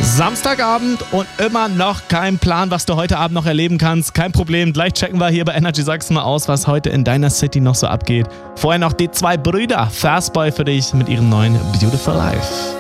Samstagabend und immer noch kein Plan, was du heute Abend noch erleben kannst. Kein Problem, gleich checken wir hier bei Energy Sachsen mal aus, was heute in deiner City noch so abgeht. Vorher noch die zwei Brüder Fastboy für dich mit ihrem neuen Beautiful Life.